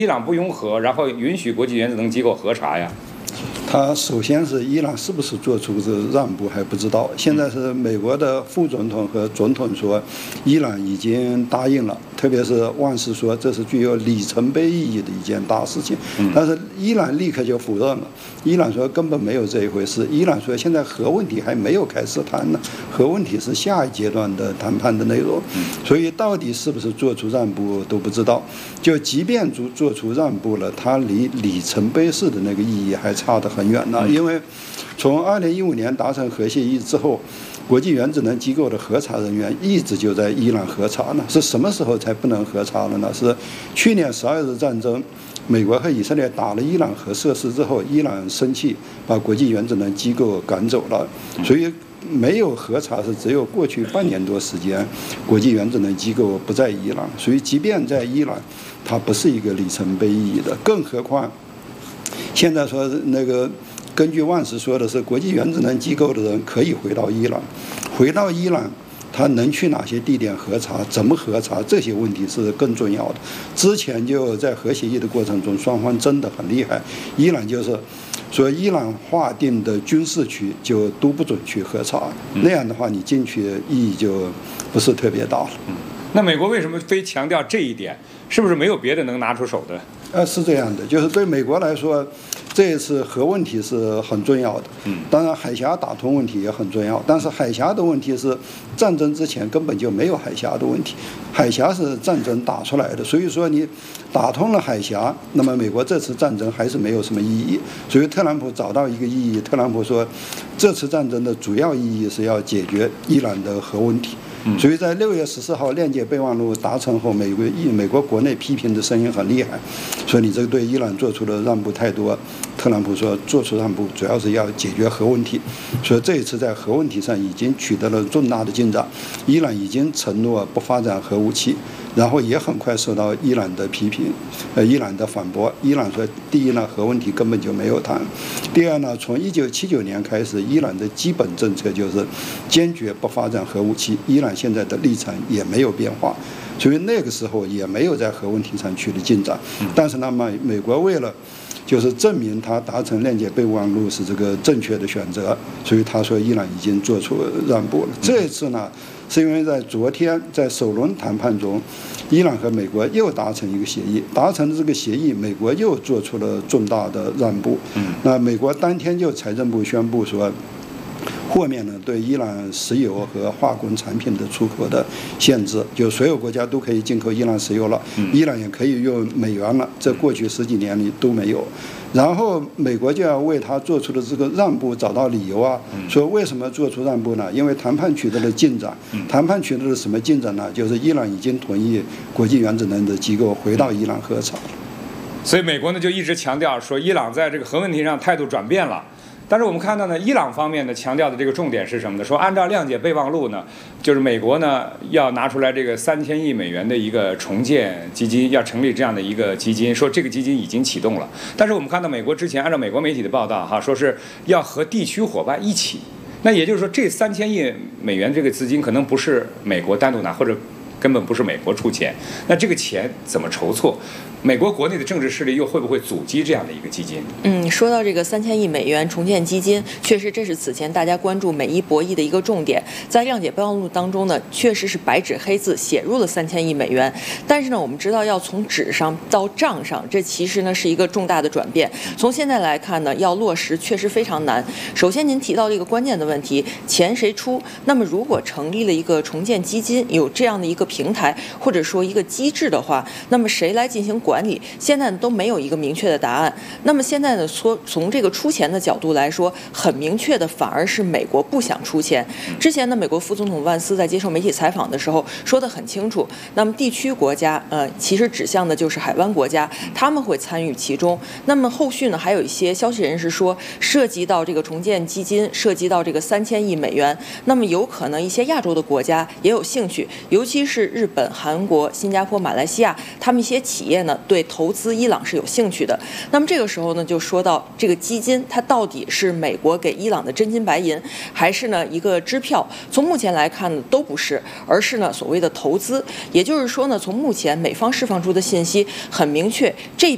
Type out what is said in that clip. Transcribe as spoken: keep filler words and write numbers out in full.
伊朗不拥核，然后允许国际原子能机构核查呀？ 他首先是伊朗是不是做出这让步还不知道，现在是美国的副总统和总统说，伊朗已经答应了，特别是万斯说这是具有里程碑意义的一件大事情，但是伊朗立刻就否认了，伊朗说根本没有这一回事，伊朗说现在核问题还没有开始谈呢，核问题是下一阶段的谈判的内容，所以到底是不是做出让步都不知道，就即便做做出让步了，它离里程碑式的那个意义还差得很远呢，因为从二零一五年达成核协议之后，国际原子能机构的核查人员一直就在伊朗核查呢，是什么时候才不能核查了呢？是去年十二日战争，美国和以色列打了伊朗核设施之后，伊朗生气把国际原子能机构赶走了，所以没有核查是只有过去半年多时间，国际原子能机构不在伊朗，所以即便在伊朗，它不是一个里程碑意义的，更何况现在说那个根据万斯说的是，国际原子能机构的人可以回到伊朗，回到伊朗他能去哪些地点核查，怎么核查，这些问题是更重要的。之前就在核协议的过程中，双方争得很厉害，伊朗就是说伊朗划定的军事区就都不准去核查，那样的话你进去意义就不是特别大了。 那美国为什么非强调这一点？是不是没有别的能拿出手的？ 呃，是这样的，就是对美国来说，这一次核问题是很重要的。嗯，当然海峡打通问题也很重要，但是海峡的问题是战争之前根本就没有海峡的问题，海峡是战争打出来的，所以说你打通了海峡，那么美国这次战争还是没有什么意义。所以特朗普找到一个意义，特朗普说，这次战争的主要意义是要解决伊朗的核问题。所以在六月十四号链接备忘录达成后，美国美国国内批评的声音很厉害，说你这个对伊朗做出的让步太多。特朗普说做出让步主要是要解决核问题，所以这一次在核问题上已经取得了重大的进展，伊朗已经承诺不发展核武器，然后也很快受到伊朗的批评，呃，伊朗的反驳。伊朗说，第一呢，核问题根本就没有谈；第二呢，从一九七九年开始，伊朗的基本政策就是坚决不发展核武器，伊朗现在的立场也没有变化，所以那个时候也没有在核问题上取得进展。但是呢，美美国为了就是证明他达成链接备忘录是这个正确的选择，所以他说伊朗已经做出让步了。这一次呢，是因为在昨天在首轮谈判中，伊朗和美国又达成一个协议，达成的这个协议，美国又做出了重大的让步。那美国当天就财政部宣布说，豁免了对伊朗石油和化工产品的出口的限制，就所有国家都可以进口伊朗石油了，伊朗也可以用美元了，这过去十几年里都没有。然后美国就要为他做出的这个让步找到理由啊，说为什么做出让步呢？因为谈判取得了进展，谈判取得了什么进展呢？就是伊朗已经同意国际原子能的机构回到伊朗核查。 所以美国呢就一直强调说，伊朗在这个核问题上态度转变了。但是我们看到呢，伊朗方面呢强调的这个重点是什么呢？说按照谅解备忘录呢，就是美国呢要拿出来这个三千亿美元的一个重建基金，要成立这样的一个基金，说这个基金已经启动了。但是我们看到美国之前按照美国媒体的报道哈，说是要和地区伙伴一起，那也就是说这三千亿美元这个资金可能不是美国单独拿，或者根本不是美国出钱，那这个钱怎么筹措？美国国内的政治势力又会不会阻击这样的一个基金？ 嗯，说到这个三千亿美元重建基金，确实这是此前大家关注美伊博弈的一个重点。在谅解备忘录当中呢，确实是白纸黑字写入了三千亿美元。但是呢，我们知道要从纸上到账上，这其实呢是一个重大的转变。从现在来看呢，要落实确实非常难。首先，您提到这个关键的问题，钱谁出？那么，如果成立了一个重建基金，有这样的一个平台或者说一个机制的话，那么谁来进行管管理，现在都没有一个明确的答案。那么现在呢，说从这个出钱的角度来说，很明确的反而是美国不想出钱。之前呢，美国副总统万斯在接受媒体采访的时候说得很清楚，那么地区国家呃，其实指向的就是海湾国家，他们会参与其中。那么后续呢，还有一些消息人士说，涉及到这个重建基金，涉及到这个三千亿美元，那么有可能一些亚洲的国家也有兴趣，尤其是日本、韩国、新加坡、马来西亚，他们一些企业呢对投资伊朗是有兴趣的。那么这个时候呢，就说到这个基金，它到底是美国给伊朗的真金白银，还是呢一个支票？从目前来看呢，都不是，而是呢所谓的投资。也就是说呢，从目前美方释放出的信息很明确，这